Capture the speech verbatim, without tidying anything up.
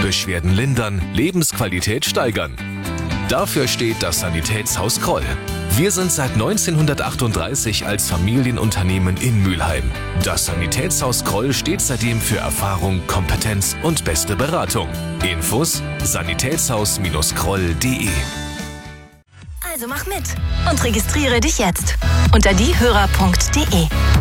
Beschwerden lindern, Lebensqualität steigern. Dafür steht das Sanitätshaus Kroll. Wir sind seit neunzehnhundertachtunddreißig als Familienunternehmen in Mülheim. Das Sanitätshaus Kroll steht seitdem für Erfahrung, Kompetenz und beste Beratung. Infos sanitätshaus Kroll punkt de. Also mach mit und registriere dich jetzt unter diehörer punkt de.